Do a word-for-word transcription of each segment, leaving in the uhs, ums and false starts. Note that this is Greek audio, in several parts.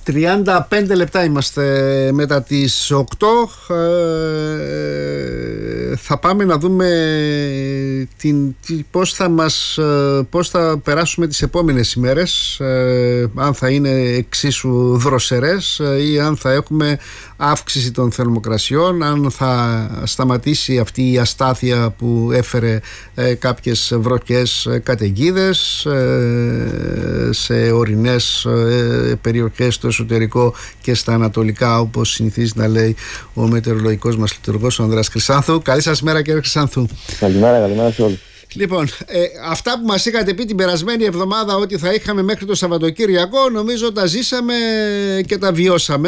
τριάντα πέντε λεπτά είμαστε μετά τις οκτώ. Ε, θα πάμε να δούμε την, τι, πώς, θα μας, πώς θα περάσουμε τις επόμενες ημέρες, ε, αν θα είναι εξίσου δροσερές ή αν θα έχουμε αύξηση των θερμοκρασιών, αν θα σταματήσει αυτή η αστάθεια που έφερε ε, κάποιες βροχές ε, καταιγίδες ε, σε ορεινές ε, περιοχές στο εσωτερικό και στα ανατολικά, όπως συνηθίζει να λέει ο μετεωρολογικός μας λειτουργός, ο Ανδρέας Χρυσάνθου. Καλή σας μέρα, κύριε Χρυσάνθου. Καλημέρα, καλημέρα σε όλους. Λοιπόν, ε, αυτά που μας είχατε πει την περασμένη εβδομάδα ότι θα είχαμε μέχρι το Σαββατοκύριακο, νομίζω τα ζήσαμε και τα βιώσαμε.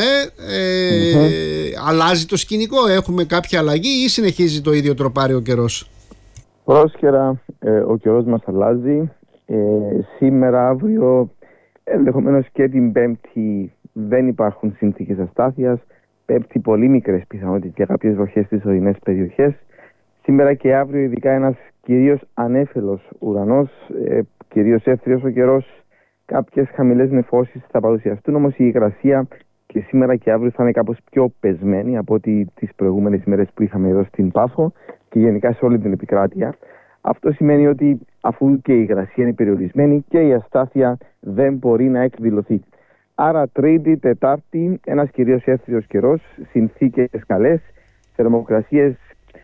ε, mm-hmm. Αλλάζει το σκηνικό, έχουμε κάποια αλλαγή ή συνεχίζει το ίδιο τροπάριο ο καιρός? Πρόσχερα, ε, ο καιρός μας αλλάζει. ε, Σήμερα, αύριο, ενδεχομένως και την Πέμπτη δεν υπάρχουν συνθήκες αστάθειας. Πέμπτη πολύ μικρές πιθανότητες για κάποιες βροχές στις ορεινές περιοχές. Σήμερα και αύριο ειδικά ένας κυρίως ανέφελος ουρανός, ε, κυρίως εύθριος ο καιρός, κάποιες χαμηλές νεφώσεις θα παρουσιαστούν, όμως η υγρασία και σήμερα και αύριο θα είναι κάπως πιο πεσμένη από ότι τις προηγούμενες ημέρες που είχαμε εδώ στην Πάφο και γενικά σε όλη την επικράτεια. Αυτό σημαίνει ότι αφού και η υγρασία είναι περιορισμένη και η αστάθεια δεν μπορεί να εκδηλωθεί. Άρα Τρίτη, Τετάρτη, ένας κυρίως εύθριος καιρός, συνθήκες καλές, θερμοκρασίες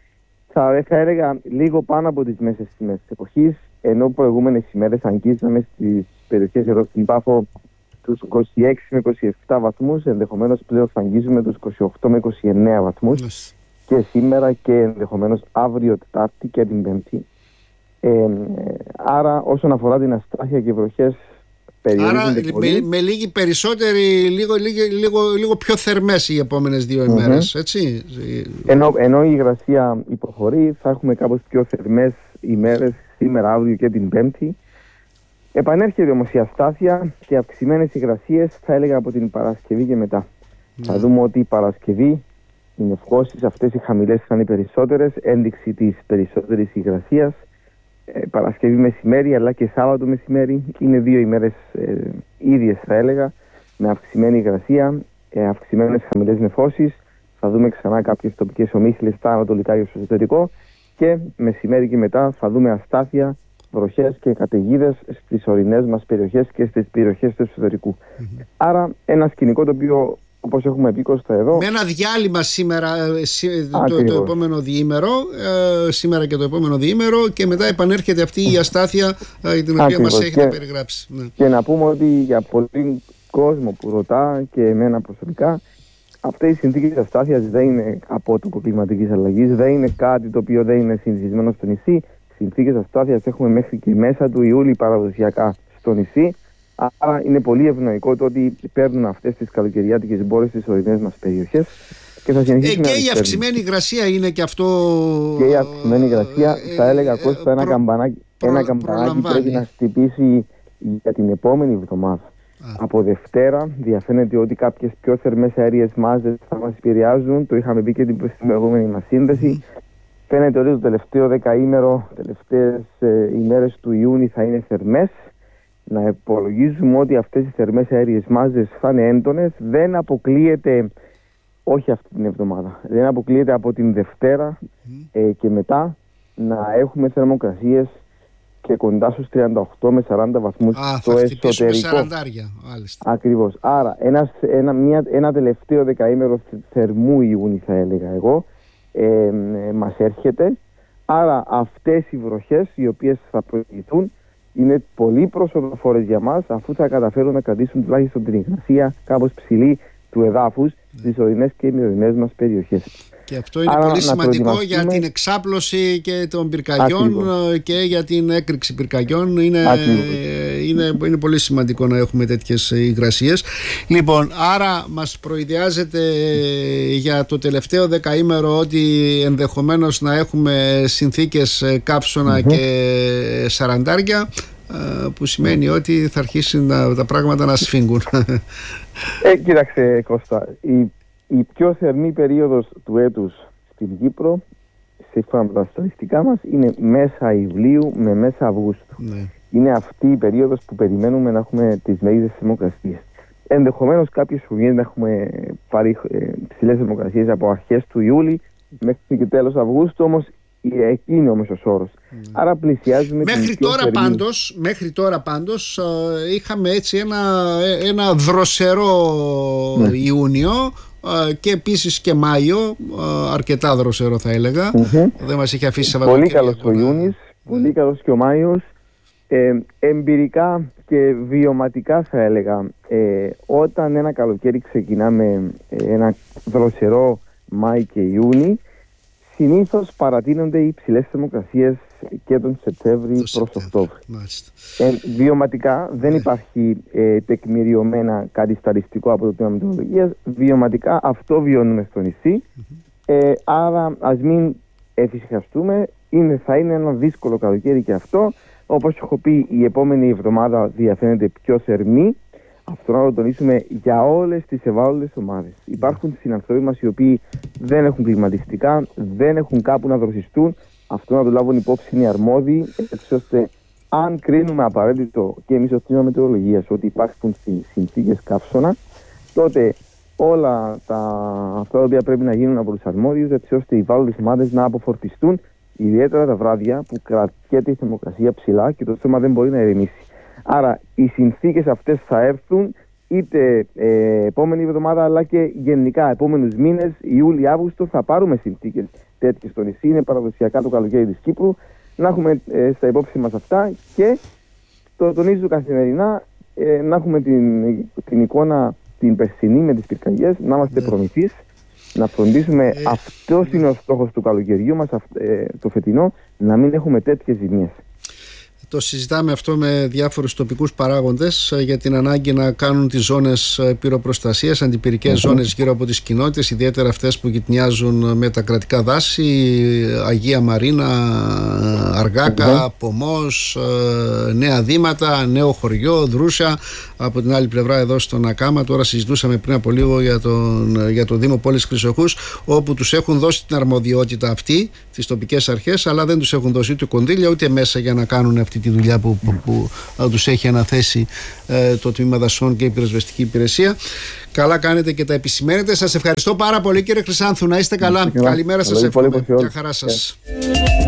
θα, θα έλεγα λίγο πάνω από τις μέσες τιμές της εποχής, ενώ προηγούμενες ημέρες αγγίζαμε στις περιοχές εδώ στην Πάφο τους είκοσι έξι με είκοσι επτά βαθμούς, ενδεχομένως πλέον θα αγγίζουμε τους είκοσι οκτώ με είκοσι εννέα βαθμούς yes. και σήμερα και ενδεχομένως αύριο Τετάρτη και την Πέμπτη. Ε, άρα όσον αφορά την αστάθεια και βροχές, άρα με, με λίγη περισσότερη, λίγο, λίγο, λίγο, λίγο πιο θερμές οι επόμενες δύο mm-hmm. ημέρες, έτσι. Ενώ, ενώ η υγρασία υποχωρεί, θα έχουμε κάπως πιο θερμές ημέρες σήμερα, αύριο και την Πέμπτη. Επανέρχεται όμως η αστάθεια και αυξημένες υγρασίες, θα έλεγα από την Παρασκευή και μετά. Mm. Θα δούμε ότι η Παρασκευή, οι νεφώσεις αυτές οι χαμηλές θα είναι περισσότερες, ένδειξη της περισσότερης υγρασίας. Ε, Παρασκευή μεσημέρι αλλά και Σάββατο μεσημέρι είναι δύο ημέρες ε, ίδιες θα έλεγα, με αυξημένη υγρασία, ε, αυξημένες χαμηλές νεφώσεις. Θα δούμε ξανά κάποιες τοπικές ομίχλες στα ανατολικά και στο εσωτερικό και μεσημέρι και μετά θα δούμε αστάθεια, βροχές και καταιγίδες στις ορεινές μας περιοχές και στις περιοχές του εσωτερικού. Mm-hmm. Άρα ένα σκηνικό το οποίο, όπως έχουμε πει Κώστα εδώ, με ένα διάλειμμα σήμερα το, το επόμενο διήμερο, ε, σήμερα και το επόμενο διήμερο, και μετά επανέρχεται αυτή η αστάθεια ε, την οποία Ακριβώς. μας έχετε και, περιγράψει. Ναι. Και να πούμε ότι για πολύ κόσμο που ρωτά και εμένα προσωπικά, αυτές οι συνθήκες αστάθειας δεν είναι απότοκο κλιματικής αλλαγής, δεν είναι κάτι το οποίο δεν είναι συνηθισμένο στο νησί. Συνθήκες αστάθειας έχουμε μέχρι και μέσα του Ιούλη παραδοσιακά στο νησί. Άρα είναι πολύ ευνοϊκό το ότι παίρνουν αυτές τις καλοκαιριάτικες μπόρες στις ορεινές μας περιοχές και θα συνεχίσουν. Ε, και η αυξημένη υγρασία είναι και αυτό. Και η αυξημένη υγρασία, ε, θα έλεγα Κώστα, ένα, προ, καμπανάκι, προ, ένα καμπανάκι πρέπει να χτυπήσει για την επόμενη εβδομάδα. Α. Από Δευτέρα διαφαίνεται ότι κάποιες πιο θερμές αέριες μάζες θα μας επηρεάζουν. Το είχαμε πει και την προηγούμενη μας σύνδεση. Mm. Φαίνεται ότι το τελευταίο δεκαήμερο, τελευταίες ε, ημέρες του Ιούνιου θα είναι θερμές. Να υπολογίζουμε ότι αυτές οι θερμές αέριες μάζες θα είναι έντονες. Δεν αποκλείεται, όχι αυτή την εβδομάδα, δεν αποκλείεται από την Δευτέρα mm. ε, και μετά να έχουμε θερμοκρασίες και κοντά στους τριάντα οκτώ με σαράντα βαθμούς Α, στο εσωτερικό. σαραντάρια, Ακριβώς. Άρα ένα, ένα, μια, ένα τελευταίο δεκαήμερο θερμού Ιούνιου θα έλεγα εγώ ε, ε, μας έρχεται. Άρα αυτές οι βροχές οι οποίες θα προηγηθούν είναι πολύ προσοδοφόρες για μας, αφού θα καταφέρουν να κρατήσουν τουλάχιστον την υγρασία κάπως ψηλή του εδάφους στις ορεινές και ημιορεινές μας περιοχές. Και αυτό είναι Άρα, πολύ σημαντικό για την εξάπλωση και των πυρκαγιών Ακριβώς. και για την έκρηξη πυρκαγιών. Είναι, είναι, είναι πολύ σημαντικό να έχουμε τέτοιες υγρασίες. Λοιπόν, άρα μας προειδιάζεται για το τελευταίο δεκαήμερο ότι ενδεχομένως να έχουμε συνθήκες καύσωνα mm-hmm. και σαραντάρια, που σημαίνει ότι θα αρχίσουν τα πράγματα να σφίγγουν. Ε, κοίταξε Κώστα, η, η πιο θερμή περίοδος του έτους στην Κύπρο, σύμφωνα με τα στατιστικά μας, είναι μέσα Ιουλίου με μέσα Αυγούστου. Ναι. Είναι αυτή η περίοδος που περιμένουμε να έχουμε τις μέγιστες θερμοκρασίες. ενδεχομένως κάποιες οικογένειες να έχουμε πάρει ψηλές θερμοκρασίες από αρχές του Ιούλη μέχρι και τέλος Αυγούστου, όμως εκεί είναι ο μέσος όρος. Mm. Άρα πλησιάζουμε μέχρι τώρα πάντως, μέχρι τώρα πάντως είχαμε έτσι ένα, ένα δροσερό mm. Ιούνιο και επίσης και Μάιο, αρκετά δροσερό θα έλεγα. Mm-hmm. Δεν μας είχε αφήσει Σαββατοκύριακο. Πολύ καλός ο Ιούνις, mm. πολύ καλός και ο Μάιος. Ε, εμπειρικά και βιωματικά θα έλεγα, ε, όταν ένα καλοκαίρι ξεκινάμε ε, ένα δροσερό Μάη και Ιούνι, συνήθως παρατείνονται οι υψηλές θερμοκρασίες και τον Σεπτέμβρη προς Οκτώβρη. Ε, βιωματικά δεν υπάρχει ε, τεκμηριωμένα κάτι στατιστικό από το τμήμα μετεωρολογίας. Βιωματικά αυτό βιώνουμε στο νησί. Mm-hmm. Ε, άρα ας μην εφησυχαστούμε. Είναι, θα είναι ένα δύσκολο καλοκαίρι και αυτό. Όπως έχω πει, η επόμενη εβδομάδα διαφαίνεται πιο θερμή. Αυτό να το τονίσουμε για όλες τις ευάλωτες ομάδες. Mm. Υπάρχουν συνανθρώποι μας οι οποίοι δεν έχουν κλιματιστικά, δεν έχουν κάπου να δροσιστούν. Αυτό να το λάβουν υπόψη οι αρμόδιοι, έτσι ώστε αν κρίνουμε απαραίτητο και εμείς ως τμήμα μετεωρολογίας ότι υπάρχουν συνθήκες καύσωνα, τότε όλα τα αυτά τα οποία πρέπει να γίνουν από τους αρμόδιους, έτσι ώστε οι ευάλωτες ομάδες να αποφορτιστούν, ιδιαίτερα τα βράδια που κρατιέται η θερμοκρασία ψηλά και το σώμα δεν μπορεί να ηρεμήσει. Άρα οι συνθήκες αυτές θα έρθουν είτε ε, επόμενη εβδομάδα, αλλά και γενικά επόμενους μήνες, Ιούλιο-Αύγουστο, θα πάρουμε συνθήκες τέτοιες στο νησί. Είναι παραδοσιακά το καλοκαίρι της Κύπρου. Να έχουμε ε, στα υπόψη μας αυτά και το τονίζω καθημερινά, ε, να έχουμε την, την εικόνα την περσινή με τις πυρκαγιές, να είμαστε προμηθείς, να φροντίσουμε, ε, αυτός είναι ο στόχος του καλοκαιριού μας, ε, το φετινό, να μην έχουμε τέτοιες ζημιές. Το συζητάμε αυτό με διάφορους τοπικούς παράγοντες για την ανάγκη να κάνουν τις ζώνες πυροπροστασίας, αντιπυρικές mm-hmm. ζώνες γύρω από τις κοινότητες, ιδιαίτερα αυτές που γυτνιάζουν με τα κρατικά δάση, Αγία Μαρίνα, Αργάκα, mm-hmm. Πομός, Νέα Δήματα, Νέο Χωριό, Δρούσια. Από την άλλη πλευρά εδώ στον Ακάμα, τώρα συζητούσαμε πριν από λίγο για τον, για τον Δήμο Πόλης Χρυσοχούς, όπου τους έχουν δώσει την αρμοδιότητα αυτή, τις τοπικές αρχές, αλλά δεν τους έχουν δώσει ούτε κονδύλια ούτε μέσα για να κάνουν αυτή τη δουλειά που, που, που, που τους έχει αναθέσει ε, το Τμήμα Δασών και η Πυροσβεστική Υπηρεσία. Καλά κάνετε και τα επισημαίνετε. Σας ευχαριστώ πάρα πολύ, κύριε Χρυσάνθου. Να είστε καλά. Καλημέρα σας. Εύχομαι. Γεια χαρά σας.